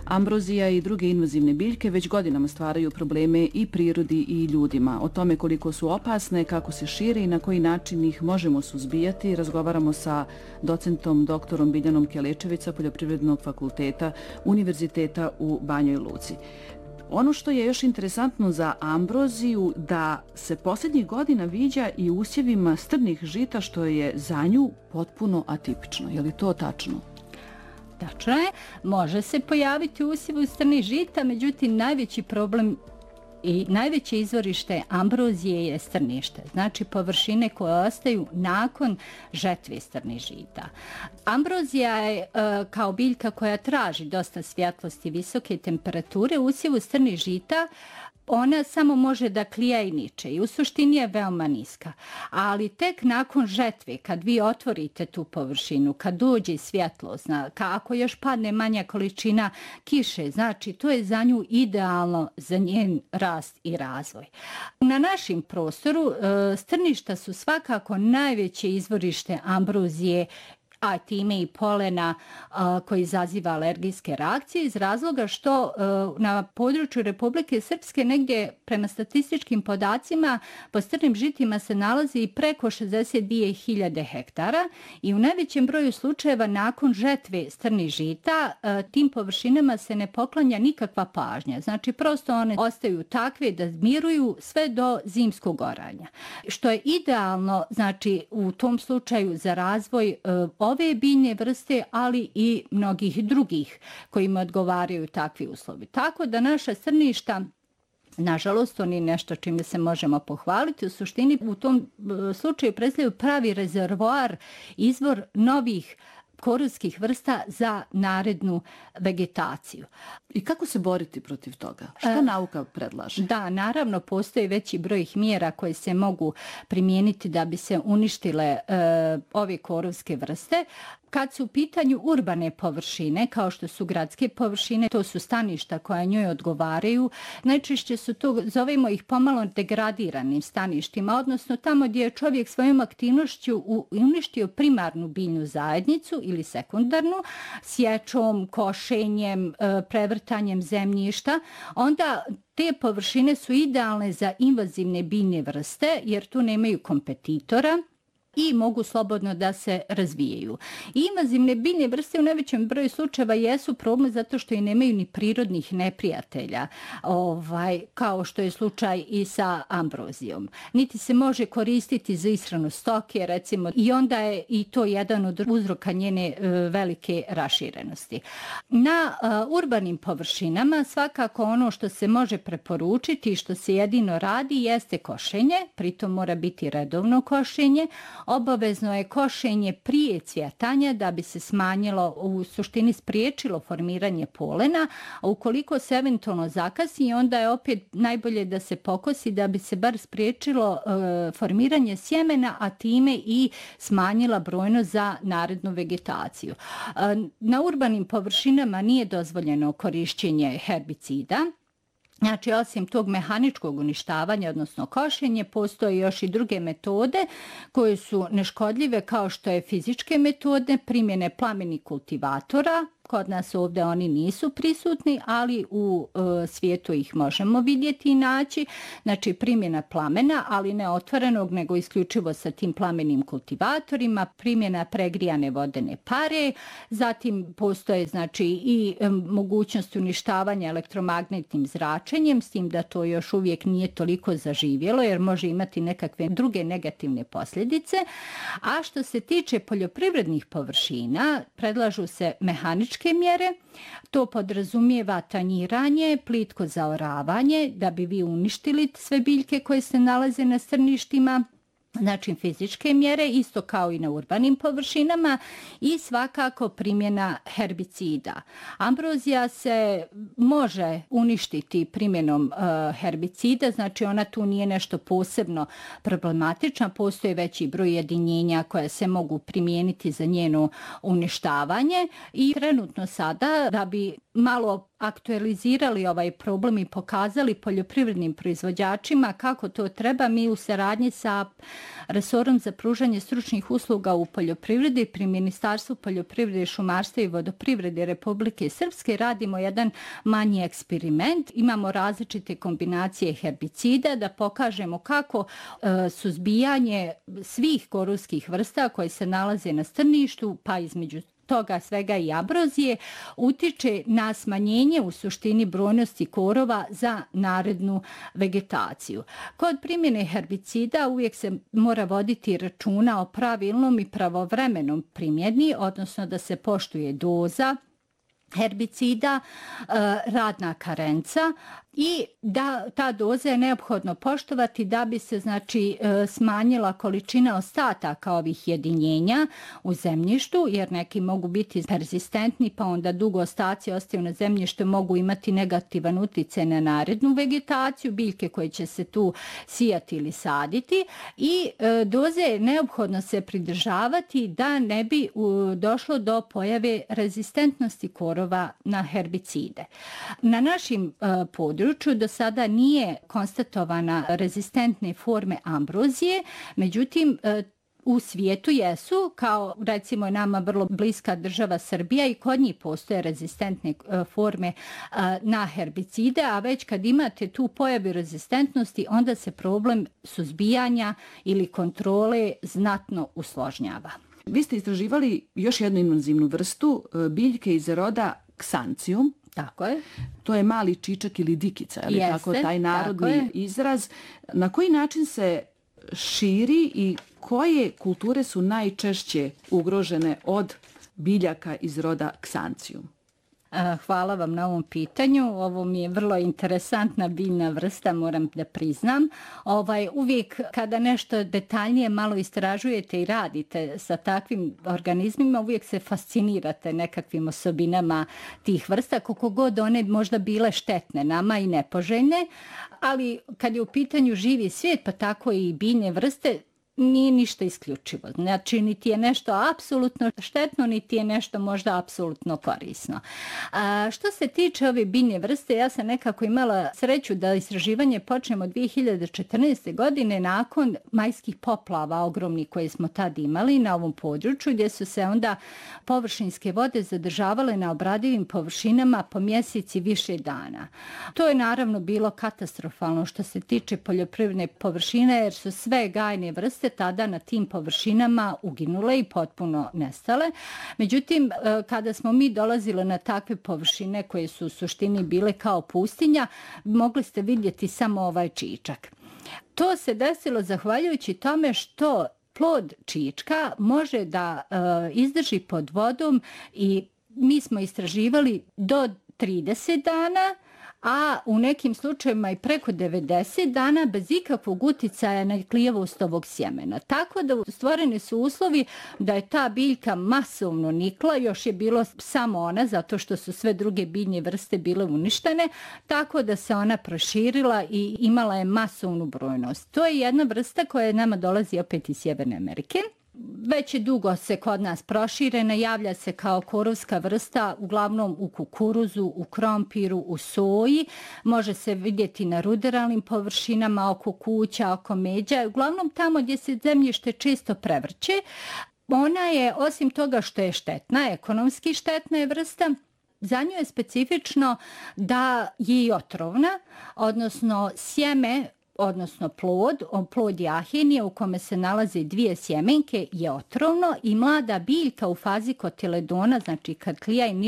Ambrozija i druge invazivne biljke već godinama stvaraju probleme i prirodi i ljudima. O tome koliko su opasne, kako se šire i na koji način ih možemo suzbijati, razgovaramo sa docentom doktorom Biljanom Kelečević sa Poljoprivrednog fakulteta Univerziteta u Banjoj Luci. Ono što je još interesantno za ambroziju, da se posljednjih godina viđa i usjevima strnih žita, što je za nju potpuno atipično. Je li to tačno? Tačno je. Može se pojaviti u usjevu strnih žita, međutim najveći problem i najveće izvorište ambrozije je strnište, znači površine koje ostaju nakon žetve strnih žita. Ambrozija je kao biljka koja traži dosta svjetlosti i visoke temperature. U usjevu strnih žita ona samo može da klija i niče i u suštini je veoma niska. Ali tek nakon žetve, kad vi otvorite tu površinu, kad dođe svjetlost, ako još padne manja količina kiše, znači to je za nju idealno za njen rast i razvoj. Na našem prostoru strništa su svakako najveće izvorište ambrozije, a time i polena koji izaziva alergijske reakcije, iz razloga što na području Republike Srpske negdje prema statističkim podacima po strnim žitima se nalazi i preko 62.000 hektara i u najvećem broju slučajeva nakon žetve strnih žita tim površinama se ne poklanja nikakva pažnja. Znači prosto one ostaju takve da miruju sve do zimskog oranja. Što je idealno, znači u tom slučaju za razvoj ove biljne vrste, ali i mnogih drugih kojima odgovaraju takvi uslovi. Tako da naša strništa, nažalost, oni nešto čime se možemo pohvaliti, u suštini u tom slučaju predstavljaju pravi rezervoar, izvor novih koruzskih vrsta za narednu vegetaciju. I kako se boriti protiv toga? Što nauka predlaže? Da, naravno, postoji veći broj mjera koje se mogu primijeniti da bi se uništile ove koruzske vrste. Kad su u pitanju urbane površine, kao što su gradske površine, to su staništa koja njoj odgovaraju. Najčešće su to, zovemo ih pomalo degradiranim staništima, odnosno tamo gdje je čovjek svojom aktivnošću uništio primarnu biljnu zajednicu ili sekundarnu, sječom, košenjem, prevrtanjem zemljišta, onda te površine su idealne za invazivne biljne vrste jer tu nemaju kompetitora i mogu slobodno da se razvijaju. Invazivne biljne vrste u najvećem broju slučajeva jesu problem zato što i nemaju ni prirodnih neprijatelja, kao što je slučaj i sa ambrozijom. Niti se može koristiti za ishranu stoke, recimo, i onda je i to jedan od uzroka njene velike raširenosti. Na urbanim površinama svakako ono što se može preporučiti i što se jedino radi jeste košenje, pritom mora biti redovno košenje. Obavezno je košenje prije cvjetanja da bi se smanjilo, u suštini spriječilo formiranje polena, a ukoliko se eventualno zakasni, onda je opet najbolje da se pokosi da bi se bar spriječilo formiranje sjemena, a time i smanjila brojnost za narednu vegetaciju. Na urbanim površinama nije dozvoljeno korišćenje herbicida. Znači, osim tog mehaničkog uništavanja, odnosno košenje, postoje još i druge metode koje su neškodljive, kao što je fizičke metode, primjene plamenih kultivatora. Kod nas ovdje oni nisu prisutni, ali u svijetu ih možemo vidjeti i naći. Znači primjena plamena, ali ne otvorenog, nego isključivo sa tim plamenim kultivatorima, primjena pregrijane vodene pare, zatim postoje znači i mogućnost uništavanja elektromagnetnim zračenjem, s tim da to još uvijek nije toliko zaživjelo jer može imati nekakve druge negativne posljedice. A što se tiče poljoprivrednih površina, predlažu se mehaničke mjere. To podrazumijeva tanjiranje, plitko zaoravanje da bi vi uništili sve biljke koje se nalaze na strništima. Znači fizičke mjere, isto kao i na urbanim površinama, i svakako primjena herbicida. Ambrozija se može uništiti primjenom herbicida, znači ona tu nije nešto posebno problematična, postoji veći broj jedinjenja koje se mogu primijeniti za njeno uništavanje i trenutno sada da bi malo aktualizirali ovaj problem i pokazali poljoprivrednim proizvođačima kako to treba, mi u saradnji sa resorom za pružanje stručnih usluga u poljoprivredi pri Ministarstvu poljoprivrede, šumarstva i vodoprivrede Republike Srpske radimo jedan manji eksperiment. Imamo različite kombinacije herbicida da pokažemo kako suzbijanje svih koruzskih vrsta koje se nalaze na strništu, pa između toga svega i abrozije, utiče na smanjenje u suštini brojnosti korova za narednu vegetaciju. Kod primjene herbicida uvijek se mora voditi računa o pravilnom i pravovremenom primjeni, odnosno da se poštuje doza herbicida, radna karenca i da ta doza je neophodno poštovati da bi se smanjila količina ostataka ovih jedinjenja u zemljištu, jer neki mogu biti perzistentni, pa onda dugo ostaci ostaju na zemljištu, mogu imati negativan utjecaj na narednu vegetaciju, biljke koje će se tu sijati ili saditi, i doze je neophodno se pridržavati da ne bi došlo do pojave rezistentnosti korova na herbicide. Na našim području do sada nije konstatovana rezistentne forme ambrozije, međutim u svijetu jesu, kao recimo nama vrlo bliska država Srbija, i kod njih postoje rezistentne forme na herbicide, a već kad imate tu pojavu rezistentnosti, onda se problem suzbijanja ili kontrole znatno usložnjava. Vi ste istraživali još jednu invazivnu vrstu biljke iz roda Xanthium. Tako je. To je mali čičak ili dikica, ali tako taj narodni izraz. Na koji način se širi i koje kulture su najčešće ugrožene od biljaka iz roda Xanthium? Hvala vam na ovom pitanju. Ovo mi je vrlo interesantna biljna vrsta, moram da priznam. Uvijek kada nešto detaljnije malo istražujete i radite sa takvim organizmima, uvijek se fascinirate nekakvim osobinama tih vrsta, koliko god one možda bile štetne nama i nepoželjne, ali kad je u pitanju živi svijet, pa tako i biljne vrste, nije ništa isključivo. Znači, niti je nešto apsolutno štetno, niti je nešto možda apsolutno korisno. Što se tiče ove biljne vrste, ja sam nekako imala sreću da istraživanje počnemo 2014. godine nakon majskih poplava ogromnih koje smo tad imali na ovom području, gdje su se onda površinske vode zadržavale na obradivim površinama po mjeseci više dana. To je naravno bilo katastrofalno što se tiče poljoprivredne površine, jer su sve gajne vrste tada na tim površinama uginule i potpuno nestale. Međutim, kada smo mi dolazili na takve površine koje su u suštini bile kao pustinja, mogli ste vidjeti samo ovaj čičak. To se desilo zahvaljujući tome što plod čička može da izdrži pod vodom, i mi smo istraživali do 30 dana, a u nekim slučajevima i preko 90 dana bez ikakvog uticaja na klijavost ovog sjemena. Tako da stvoreni su uslovi da je ta biljka masovno nikla, još je bilo samo ona, zato što su sve druge biljne vrste bile uništene, tako da se ona proširila i imala je masovnu brojnost. To je jedna vrsta koja nama dolazi opet iz Sjeverne Amerike. Već je dugo se kod nas proširena, javlja se kao koruzska vrsta uglavnom u kukuruzu, u krompiru, u soji. Može se vidjeti na ruderalnim površinama, oko kuća, oko međa, uglavnom tamo gdje se zemljište često prevrće. Ona je, osim toga što je štetna, ekonomski štetna je vrsta, za nju je specifično da je i otrovna, odnosno sjeme, odnosno plod jahenije u kome se nalaze dvije sjemenke je otrovno, i mlada biljka u fazi kotiledona, znači kad klija i